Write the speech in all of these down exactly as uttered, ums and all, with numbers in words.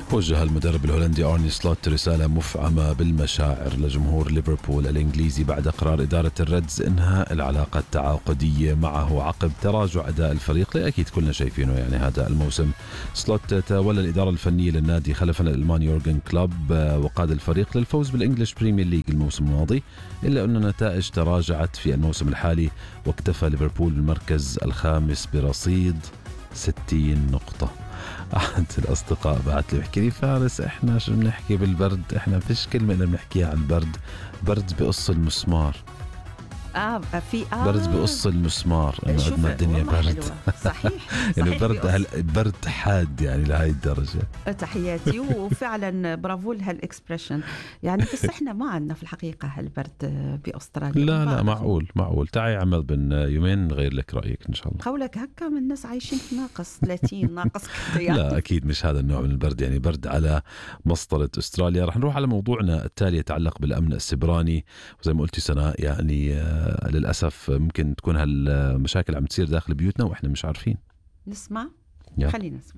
وجه المدرب الهولندي أرني سلوت رسالة مفعمة بالمشاعر لجمهور ليفربول الإنجليزي بعد قرار إدارة الريدز إنهاء العلاقة التعاقدية معه عقب تراجع أداء الفريق. لا أكيد كلنا شايفينه يعني هذا الموسم. سلوت تولى الإدارة الفنية للنادي خلفا الألمان يورغن كلوب وقاد الفريق للفوز بالإنجليش بريمير ليج الموسم الماضي، إلا أن النتائج تراجعت في الموسم الحالي واكتفى ليفربول بالمركز الخامس برصيد ستين نقطة. أحد الأصدقاء بعت لي بحكي لي فارس إحنا شو بنحكي بالبرد، إحنا فيش كلمة اللي بنحكيها عن البرد، برد بقص المسمار. آه في آه برد بقص المسمار إنه قد ما الدنيا برد. صحيح. يعني برد برد حاد يعني لهاي الدرجة. تحياتي وفعلا برافو لهالإكسبريشن يعني. بس إحنا ما عندنا في الحقيقة هالبرد بأستراليا. لا لا معقول معقول. تعي عمل بين يومين غير لك رأيك إن شاء الله. قولك هكا من الناس عايشين في ناقص ثلاثين ناقص يعني. لا أكيد مش هذا النوع من البرد، يعني برد على مسطرة أستراليا. رح نروح على موضوعنا التالي يتعلق بالأمن السبراني، وزي ما قلتي سناء يعني للأسف ممكن تكون هالمشاكل عم تصير داخل بيوتنا وإحنا مش عارفين. نسمع يا. خلينا نسمع.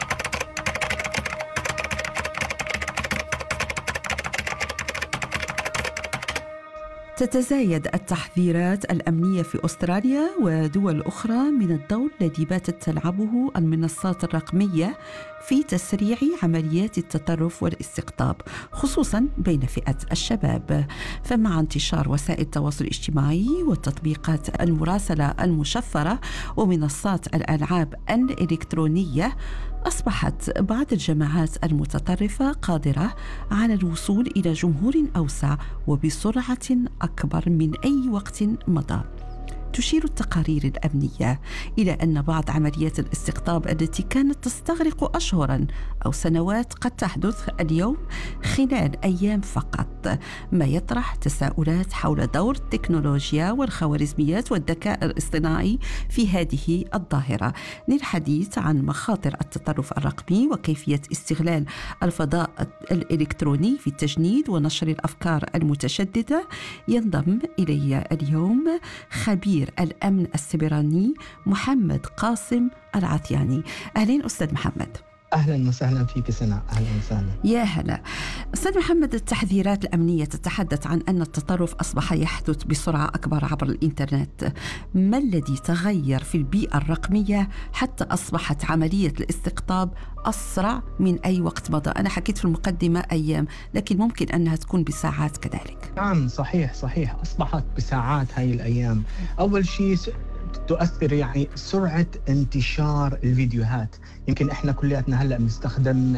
تتزايد التحذيرات الأمنية في أستراليا ودول أخرى من الدور الذي باتت تلعبه المنصات الرقمية في تسريع عمليات التطرف والاستقطاب، خصوصا بين فئة الشباب. فمع انتشار وسائل التواصل الاجتماعي والتطبيقات المراسلة المشفرة ومنصات الألعاب الإلكترونية، أصبحت بعض الجماعات المتطرفة قادرة على الوصول إلى جمهور أوسع وبسرعة أكبر من أي وقت مضى. تشير التقارير الأمنية إلى أن بعض عمليات الاستقطاب التي كانت تستغرق أشهراً أو سنوات قد تحدث اليوم خلال أيام فقط، ما يطرح تساؤلات حول دور التكنولوجيا والخوارزميات والذكاء الاصطناعي في هذه الظاهرة. للحديث عن مخاطر التطرف الرقمي وكيفية استغلال الفضاء الإلكتروني في التجنيد ونشر الأفكار المتشددة، ينضم إلي اليوم خبير الأمن السبراني محمد قاسم العثياني. أهلين أستاذ محمد. أهلا وسهلا فيك سناء. أهلا وسهلا. يا هلا أستاذ محمد. التحذيرات الأمنية تتحدث عن أن التطرف أصبح يحدث بسرعة أكبر عبر الإنترنت. ما الذي تغير في البيئة الرقمية حتى أصبحت عملية الاستقطاب أسرع من أي وقت مضى؟ أنا حكيت في المقدمة أيام، لكن ممكن أنها تكون بساعات كذلك. نعم صحيح صحيح أصبحت بساعات هاي الأيام. أول شيء تؤثر يعني سرعة انتشار الفيديوهات. يمكن احنا كلياتنا هلا بنستخدم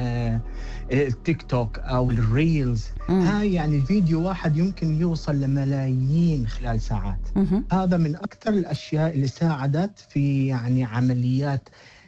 التيك توك او الريلز. هاي يعني الفيديو واحد يمكن يوصل لملايين خلال ساعات. مم. هذا من اكثر الاشياء اللي ساعدت في يعني عمليات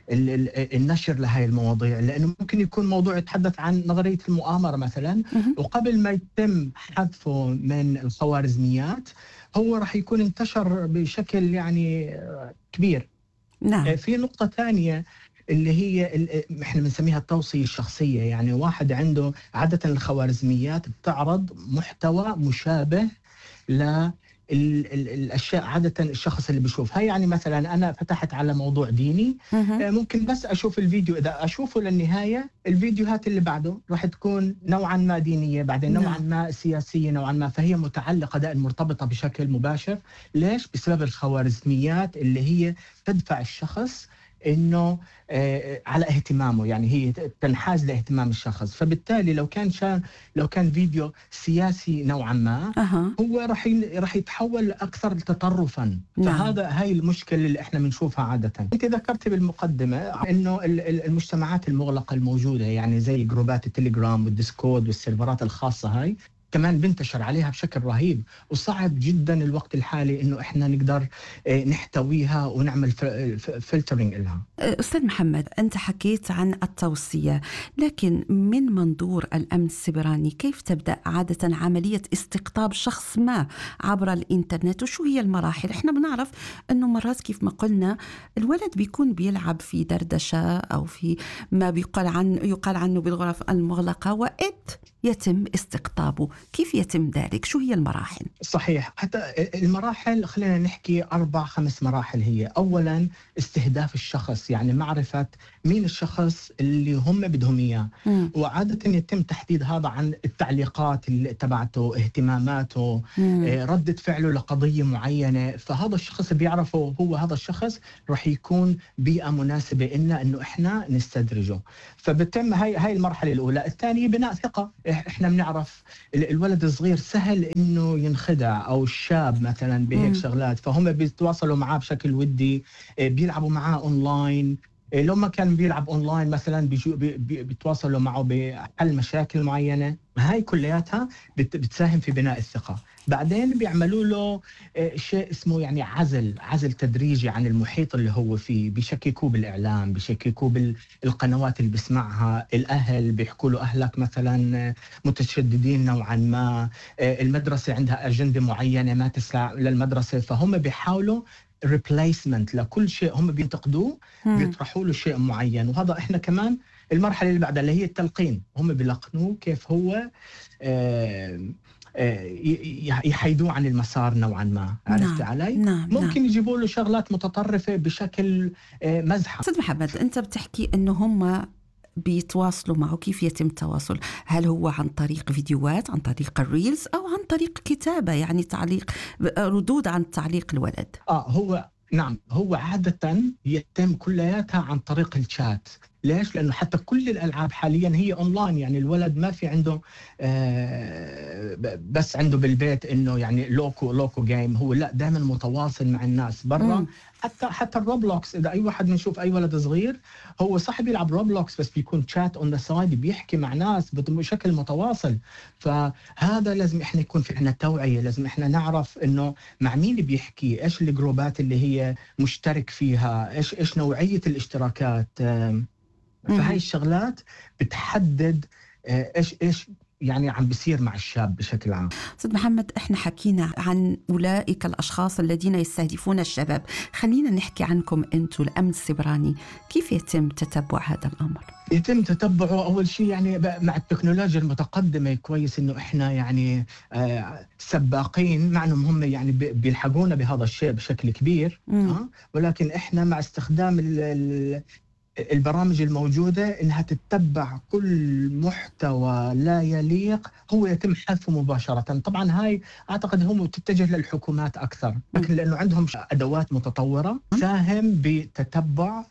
النشر لهذه المواضيع، لأنه ممكن يكون موضوع يتحدث عن نظرية المؤامرة مثلا، وقبل ما يتم حذفه من الخوارزميات هو راح يكون انتشر بشكل يعني كبير. نعم. في نقطة ثانية اللي هي احنا بنسميها التوصية الشخصية. يعني واحد عنده عادة الخوارزميات بتعرض محتوى مشابه ل ال ال الأشياء عادة الشخص اللي بيشوفها. يعني مثلا أنا فتحت على موضوع ديني، ممكن بس أشوف الفيديو، إذا أشوفه للنهاية الفيديوهات اللي بعده راح تكون نوعا ما دينية، بعدين نوعا ما سياسية نوعا ما، فهي متعلقة دائما مرتبطة بشكل مباشر. ليش؟ بسبب الخوارزميات اللي هي تدفع الشخص إنه آه على اهتمامه، يعني هي تنحاز لاهتمام الشخص. فبالتالي لو كان شان لو كان فيديو سياسي نوعا ما، أه. هو راح راح يتحول أكثر تطرفا. نعم. فهذا هاي المشكلة اللي احنا بنشوفها عادة. انت ذكرت بالمقدمة إنه المجتمعات المغلقة الموجودة، يعني زي جروبات التليجرام والديسكورد والسيرفرات الخاصة، هاي كمان بنتشر عليها بشكل رهيب، وصعب جدا الوقت الحالي انه احنا نقدر نحتويها ونعمل فلترينج لها. استاذ محمد، انت حكيت عن التوصية، لكن من منظور الامن السبراني كيف تبدا عادة عملية استقطاب شخص ما عبر الانترنت، وشو هي المراحل؟ احنا بنعرف انه مرات كيف ما قلنا الولد بيكون بيلعب في دردشة او في ما بيقال عنه يقال عنه بالغرف المغلقة، وقت يتم استقطابه. كيف يتم ذلك؟ شو هي المراحل؟ صحيح، حتى المراحل خلينا نحكي أربع خمس مراحل. هي أولا استهداف الشخص، يعني معرفة مين الشخص اللي هم بدهم إياه، وعادة يتم تحديد هذا عن التعليقات اللي تبعته، اهتماماته، مم. ردة فعله لقضية معينة. فهذا الشخص بيعرفه هو هذا الشخص رح يكون بيئة مناسبة إلنا إنه إحنا نستدرجه. فبتم هاي هاي المرحلة الأولى. الثانية بناء ثقة. إحنا بنعرف الولد الصغير سهل إنه ينخدع، أو الشاب مثلا بهيك شغلات، فهم بيتواصلوا معاه بشكل ودي، بيلعبوا معاه أونلاين. لو ما كان بيلعب أونلاين مثلا بيجو بي بيتواصلوا معه بحل مشاكل معينة. هاي كلياتها بتساهم في بناء الثقة. بعدين بيعملوا له شيء اسمه يعني عزل عزل تدريجي عن المحيط اللي هو فيه. بيشككوه بالإعلام، بيشككوه بالقنوات اللي بيسمعها. الأهل بيحكوا له أهلك مثلا متشددين نوعا ما، المدرسة عندها أجندة معينة ما تسمع للمدرسة، فهم بيحاولوا replacement لكل شيء هم بينتقدوه، بيطرحوا له شيء معين. وهذا احنا كمان المرحله اللي بعدها اللي هي التلقين، هم بيلقنوه كيف هو آه يحيدوه عن المسار نوعا ما. عرفت نعم. علي؟ نعم. ممكن نعم. يجيبوا له شغلات متطرفه بشكل مزحه. أستاذ محمد، أنت بتحكي إنه هم بيتواصلوا معه. كيف يتم التواصل؟ هل هو عن طريق فيديوهات، عن طريق الريلز، أو عن طريق كتابة، يعني تعليق، ردود عن تعليق الولد؟ آه هو نعم هو عادة يتم كلياتها عن طريق الشات. ليش؟ لأنه حتى كل الألعاب حاليا هي أونلاين. يعني الولد ما في عنده آه بس عنده بالبيت إنه يعني لوكو لوكو جيم. هو لا، دائما متواصل مع الناس برا. حتى حتى الروبلوكس، إذا أي واحد بنشوف أي ولد صغير هو صاحب يلعب روبلوكس بس بيكون شات أون ذا سايد، بيحكي مع ناس بشكل متواصل. فهذا لازم إحنا يكون في عنا توعية. لازم إحنا نعرف إنه مع مين بيحكي، إيش الجروبات اللي هي مشترك فيها، إيش إيش نوعية الاشتراكات. آه فهاي الشغلات بتحدد ايش ايش يعني عم بيصير مع الشاب بشكل عام. أستاذ محمد، احنا حكينا عن أولئك الأشخاص الذين يستهدفون الشباب. خلينا نحكي عنكم أنتم، الأمن السيبراني. كيف يتم تتبع هذا الأمر؟ يتم تتبعه أول شيء يعني مع التكنولوجيا المتقدمة. كويس إنه إحنا يعني آه سباقين، مع إنهم هم يعني بيلحقونا بهذا الشيء بشكل كبير. آه ولكن إحنا مع استخدام ال ال البرامج الموجودة إنها تتبع كل محتوى لا يليق، هو يتم حذفه مباشرة. طبعا هاي أعتقد هم تتجه للحكومات أكثر، لكن لأنه عندهم أدوات متطورة تساهم بتتبع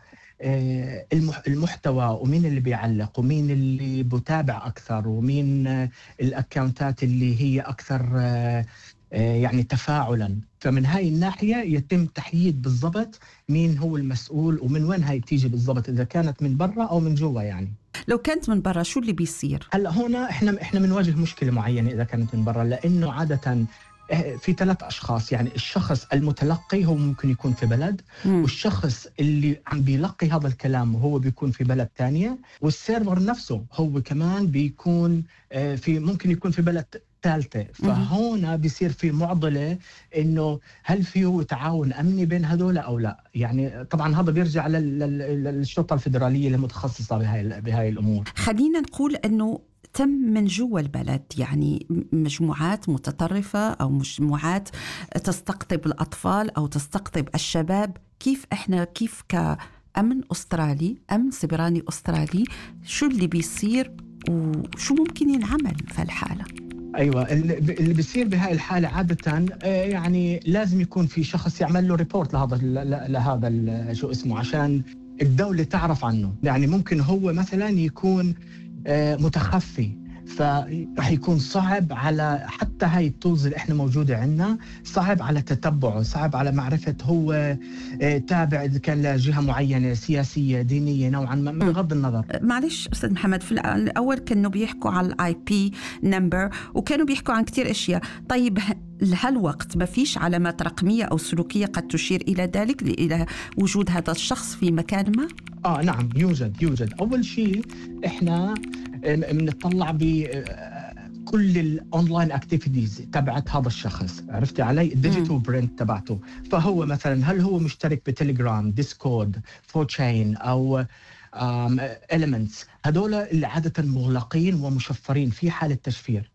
المحتوى، ومين اللي بيعلق، ومين اللي بتابع أكثر، ومين الأكاونتات اللي هي أكثر يعني تفاعلا. فمن هاي الناحية يتم تحديد بالضبط مين هو المسؤول، ومن وين هاي تيجي بالضبط، إذا كانت من برا أو من جوا. يعني لو كانت من برا شو اللي بيصير؟ هلا هنا إحنا إحنا بنواجه مشكلة معينة إذا كانت من برا، لأنه عادة في ثلاث أشخاص. يعني الشخص المتلقي هو ممكن يكون في بلد، م. والشخص اللي عم بيلقي هذا الكلام وهو بيكون في بلد تانية، والسيرفر نفسه هو كمان بيكون في ممكن يكون في بلد ثالثة. فهنا بيصير في معضلة إنه هل فيه تعاون أمني بين هذول أو لا. يعني طبعا هذا بيرجع للشرطة الفيدرالية المتخصصة بهاي بهاي الأمور. خلينا نقول إنه تم من جوا البلد، يعني مجموعات متطرفة أو مجموعات تستقطب الأطفال أو تستقطب الشباب. كيف إحنا كيف كأمن أسترالي، أمن سيبراني أسترالي، شو اللي بيصير وشو ممكن ينعمل في الحالة؟ ايوه، اللي بيصير بهاي الحاله عاده يعني لازم يكون في شخص يعمل له ريبورت لهذا لهذا شو اسمه، عشان الدوله تعرف عنه. يعني ممكن هو مثلا يكون متخفي، فرح يكون صعب على حتى هاي التولز اللي احنا موجوده عندنا، صعب على تتبعه، صعب على معرفه هو تابع اذا كان لجهه معينه سياسيه دينيه نوعا ما، بغض النظر. معلش استاذ محمد، في الاول كانوا بيحكوا على الاي بي نمبر وكانوا بيحكوا عن كتير اشياء. طيب هالوقت ما فيش علامات رقميه او سلوكيه قد تشير الى ذلك، الى وجود هذا الشخص في مكان ما؟ اه نعم، يوجد يوجد اول شيء احنا بنطلع بكل الاونلاين اكتيفيتيز تبعت هذا الشخص. عرفتي علي؟ الديجيتال برنت تبعته. فهو مثلا هل هو مشترك بتليجرام، ديسكورد، فورتشين، او إليمنتس، هدول اللي عادة مغلقين ومشفرين في حالة تشفير.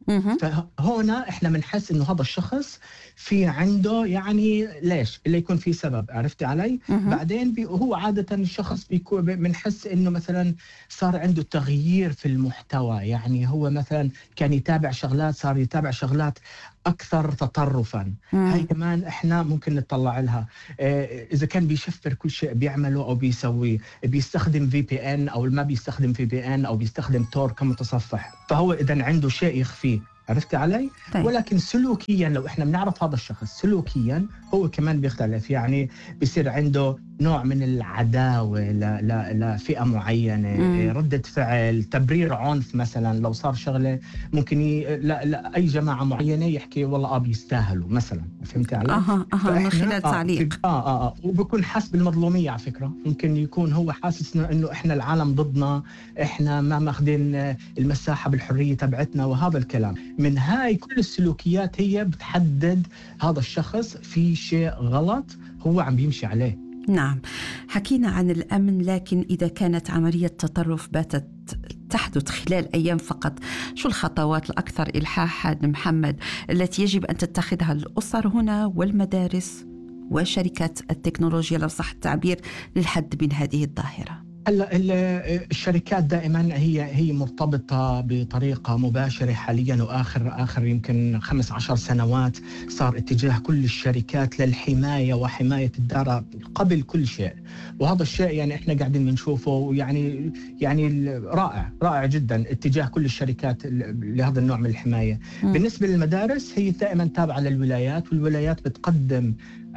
فهنا إحنا بنحس إنه هذا الشخص في عنده يعني ليش اللي يكون في سبب، عرفتي علي؟ بعدين بي هو عادة الشخص بيكون بنحس إنه مثلا صار عنده تغيير في المحتوى، يعني هو مثلا كان يتابع شغلات صار يتابع شغلات أكثر تطرفاً. هاي كمان إحنا ممكن نطلع لها. إذا كان بيشفر كل شيء بيعمله أو بيسويه، بيستخدم في بي إن أو ما بيستخدم في بي إن أو بيستخدم تور كمتصفح، فهو إذن عنده شيء يخفيه، عرفت علي؟ طيب. ولكن سلوكياً لو إحنا بنعرف هذا الشخص سلوكياً هو كمان بيختلف، يعني بيصير عنده نوع من العداوة لفئة معينة، مم. ردة فعل، تبرير عنف مثلا. لو صار شغلة ممكن ي... لا لا أي جماعة معينة يحكي والله آه بيستاهلوا مثلا، فهمت علي؟ أها أها من خلال تعليق. آه, آه, آه وبكون حاس بالمظلومية على فكرة. ممكن يكون هو حاسس إنه إحنا العالم ضدنا، إحنا ما ماخذين المساحة بالحرية تبعتنا وهذا الكلام. من هاي كل السلوكيات هي بتحدد هذا الشخص في شيء غلط هو عم بيمشي عليه. نعم، حكينا عن الأمن، لكن إذا كانت عملية تطرف باتت تحدث خلال أيام فقط، شو الخطوات الأكثر إلحاحاً محمد التي يجب أن تتخذها الأسر هنا والمدارس وشركات التكنولوجيا لو صح التعبير للحد من هذه الظاهرة؟ هلا الشركات دائما هي هي مرتبطه بطريقه مباشره حاليا، واخر اخر يمكن خمس عشر سنوات صار اتجاه كل الشركات للحمايه وحمايه الدار قبل كل شيء. وهذا الشيء يعني احنا قاعدين بنشوفه يعني يعني رائع رائع جدا اتجاه كل الشركات لهذا النوع من الحمايه. م. بالنسبه للمدارس هي دائما تابعه للولايات، والولايات بتقدم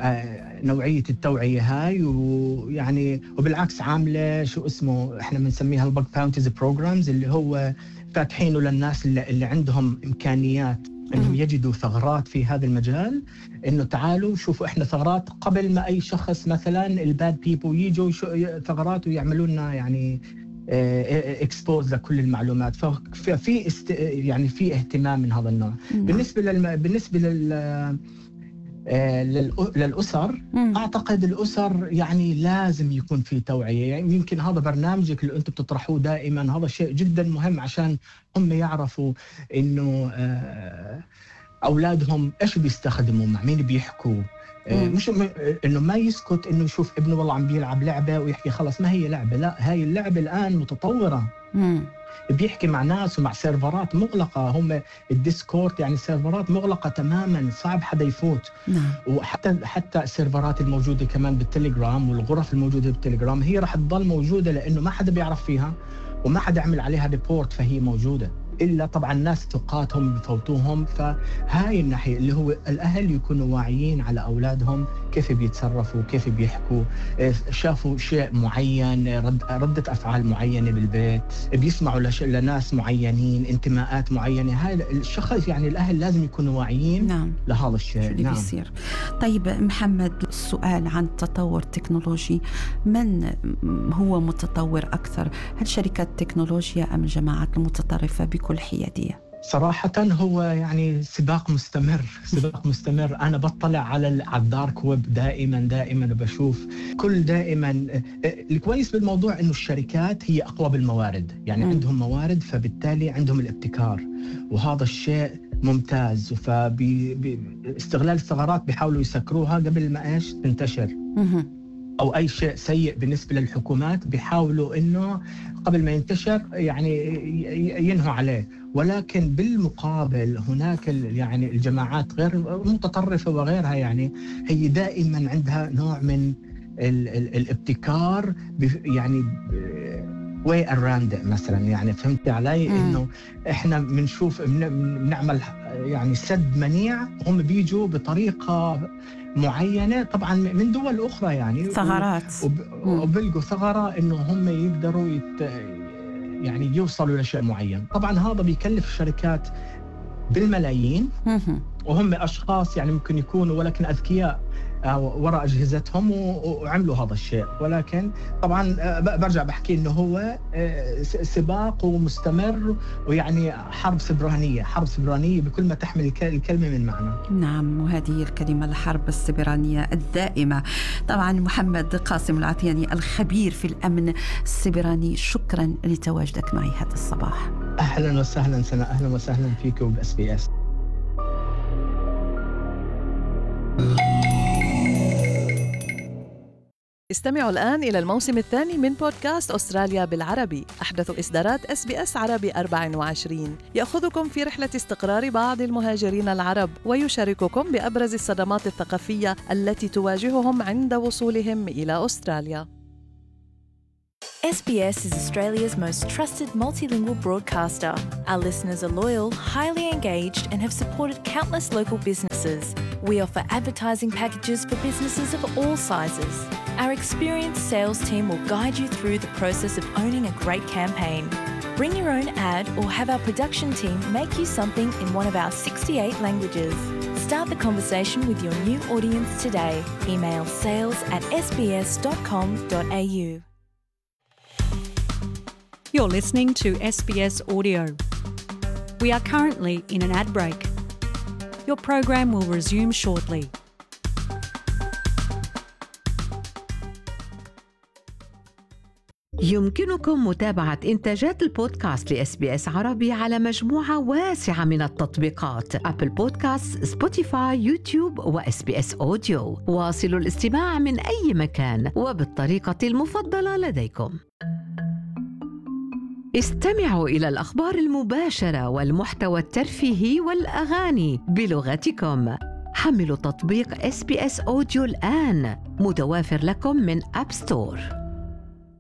نوعية التوعية هاي، ويعني وبالعكس عاملة شو اسمه احنا بنسميها الباج باونتيز بروجرامز، اللي هو فاتحينه للناس اللي, اللي عندهم إمكانيات انهم يجدوا ثغرات في هذا المجال، انه تعالوا شوفوا احنا ثغرات قبل ما اي شخص مثلا الباد بيبل يجوا ثغرات ويعملوا لنا يعني اكسبوز لكل المعلومات. ففي است يعني في اهتمام من هذا النوع. بالنسبة للم... بالنسبة لل للأسر، مم. أعتقد الأسر يعني لازم يكون في توعية. يعني يمكن هذا برنامجك اللي أنتم بتطرحوه دائما هذا شيء جدا مهم عشان هم يعرفوا إنه أولادهم إيش بيستخدموا، مع مين بيحكوا. مم. مش إنه ما يسكت إنه يشوف ابنه والله عم بيلعب لعبة ويحكي خلاص ما هي لعبة، لا هاي اللعبة الآن متطورة. مم. بيحكي مع ناس ومع سيرفرات مغلقة، هم الديسكورد يعني سيرفرات مغلقة تماما صعب حدا يفوت. نعم. وحتى حتى السيرفرات الموجودة كمان بالتليجرام والغرف الموجودة بالتليجرام هي راح تضل موجودة لأنه ما حدا بيعرف فيها وما حدا عمل عليها ريبورت، فهي موجودة إلا طبعا ناس ثقاتهم بفوتوهم. فهاي الناحية اللي هو الأهل يكونوا واعيين على أولادهم كيف بيتصرفوا كيف بيحكوا، شافوا شيء معين رد ردة أفعال معينة بالبيت، بيسمعوا لش... لناس معينين انتماءات معينة. هاي الشخص يعني الأهل لازم يكونوا واعيين. نعم. لهذا الشيء. شو اللي نعم. بيصير. طيب محمد، السؤال عن التطور التكنولوجي، من هو متطور أكثر؟ هل شركات التكنولوجيا أم الجماعات المتطرفة بكل حيادية؟ صراحة هو يعني سباق مستمر سباق مستمر. أنا بطلع على الدارك ويب دائما دائما وبشوف كل دائما. الكويس بالموضوع إنه الشركات هي أقوى بالموارد، يعني م. عندهم موارد فبالتالي عندهم الابتكار، وهذا الشيء ممتاز. فباستغلال الثغرات بيحاولوا يسكروها قبل ما إيش تنتشر. م. أو أي شيء سيء بالنسبة للحكومات بيحاولوا إنه قبل ما ينتشر يعني ينهوا عليه. ولكن بالمقابل هناك يعني الجماعات غير متطرفة وغيرها، يعني هي دائما عندها نوع من ال ال الابتكار، يعني way around it مثلا. يعني فهمت علي؟ م. إنه إحنا بنشوف بنعمل يعني سد منيع، هم بيجوا بطريقة معينة طبعا من دول أخرى يعني ثغرات، وبلقوا ثغرة إنه هم يقدروا يت يعني يوصلوا لشيء معين. طبعا هذا بيكلف الشركات بالملايين، وهم أشخاص يعني ممكن يكونوا ولكن أذكياء وراء أجهزتهم وعملوا هذا الشيء. ولكن طبعا برجع بحكي إنه هو سباق ومستمر، ويعني حرب سبرانية، حرب سبرانية بكل ما تحمل الكلمة من معنى. نعم، وهذه الكلمة الحرب السبرانية الدائمة. طبعا محمد قاسم العطياني الخبير في الأمن السبراني، شكرا لتواجدك معي هذا الصباح. أهلا وسهلا سنة، أهلا وسهلا فيك وبإس بي إس. استمعوا الآن إلى الموسم الثاني من بودكاست أستراليا بالعربي، أحدث إصدارات إس بي إس عربي أربعة وعشرين، يأخذكم في رحلة استقرار بعض المهاجرين العرب ويشارككم بأبرز الصدمات الثقافية التي تواجههم عند وصولهم إلى أستراليا. S B S is Australia's most trusted multilingual broadcaster. Our listeners are loyal, highly engaged, and have supported countless local businesses. We offer advertising packages for businesses of all sizes. Our experienced sales team will guide you through the process of owning a great campaign. Bring your own ad or have our production team make you something in one of our sixty-eight languages. Start the conversation with your new audience today. Email sales at s b s dot com dot a u. You're listening to S B S Audio. We are currently in an ad break. Your program will resume shortly. يمكنكم متابعة إنتاجات البودكاست لإس بي إس عربي على مجموعة واسعة من التطبيقات: أبل بودكاست، سبوتيفاي، يوتيوب وإس بي إس أوديو. واصلوا الاستماع من أي مكان وبالطريقة المفضلة لديكم. استمعوا إلى الأخبار المباشرة والمحتوى الترفيهي والأغاني بلغتكم. حملوا تطبيق إس بي إس أوديو الآن، متوافر لكم من أب ستور.